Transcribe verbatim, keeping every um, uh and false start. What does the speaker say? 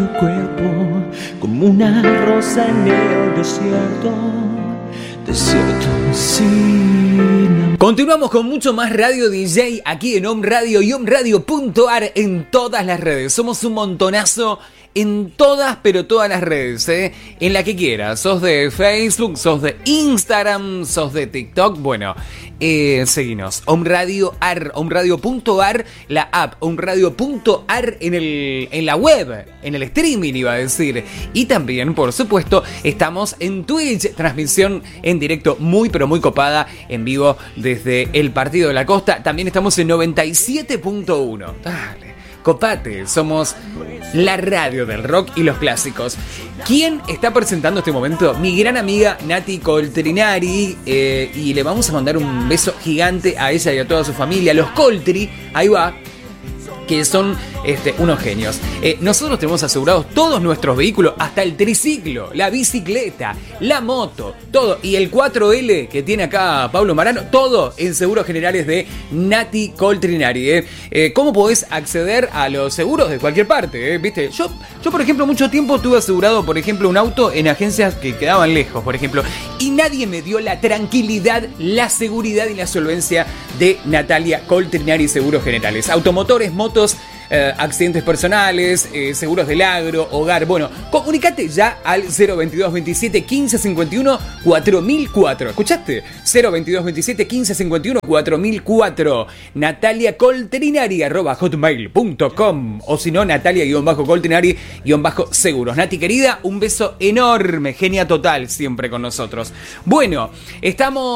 tu cuerpo como una rosa en el desierto, desierto sin amor. Continuamos con mucho más Radio D J aquí en Om Radio y om radio punto a r en todas las redes. Somos un montonazo en todas, pero todas las redes, ¿eh? En la que quieras. Sos de Facebook, sos de Instagram, sos de TikTok. Bueno, eh, seguinos. Om Radio Ar, om radio punto a r, la app, om radio punto a r en, el, en la web, en el streaming iba a decir. Y también, por supuesto, estamos en Twitch, transmisión en directo muy, pero muy copada, en vivo desde el Partido de la Costa. También estamos en noventa y siete punto uno. Dale. Copate, somos la radio del rock y los clásicos. ¿Quién está presentando este momento? Mi gran amiga Nati Coltrinari, eh, y le vamos a mandar un beso gigante a ella y a toda su familia, los Coltri, ahí va, que son este, unos genios. Eh, nosotros tenemos asegurados todos nuestros vehículos, hasta el triciclo, la bicicleta, la moto, todo. Y el cuatro L que tiene acá Pablo Marano, todo en Seguros Generales de Nati Coltrinari. Eh. Eh, ¿Cómo podés acceder a los seguros de cualquier parte? Eh? ¿Viste? Yo, yo, por ejemplo, mucho tiempo tuve asegurado, por ejemplo, un auto en agencias que quedaban lejos, por ejemplo. Y nadie me dio la tranquilidad, la seguridad y la solvencia de Natalia Coltrinari Seguros Generales. Automotores, motos, Eh, accidentes personales, eh, seguros del agro, hogar. Bueno, comunicate ya al cero veintidós veintisiete quince cincuenta y uno cuatro mil cuatro. ¿Escuchaste? cero veintidós veintisiete quince cincuenta y uno cuatro mil cuatro. Natalia Coltrinari arroba hotmail punto com, o si no, Natalia-Coltrinari-seguros. Nati querida, un beso enorme, genia total siempre con nosotros. Bueno, estamos